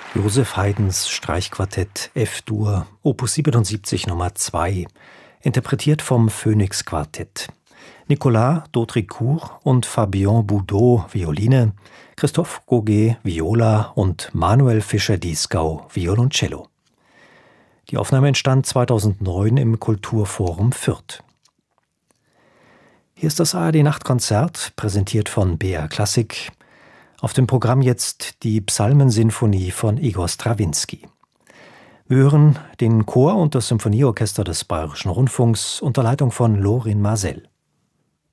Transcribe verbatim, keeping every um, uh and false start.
Joseph Haydns Streichquartett F-Dur, Opus siebenundsiebzig Nummer zwei, interpretiert vom Phoenix Quartett. Nicolas Dautricourt und Fabien Boudot Violine, Christophe Gauguet Viola und Manuel Fischer-Dieskau Violoncello. Die Aufnahme entstand zweitausendneun im Kulturforum Fürth. Hier ist das A R D-Nachtkonzert, präsentiert von B R Klassik. Auf dem Programm jetzt die Psalmensinfonie von Igor Strawinski. Wir hören den Chor und das Symphonieorchester des Bayerischen Rundfunks unter Leitung von Lorin Maazel.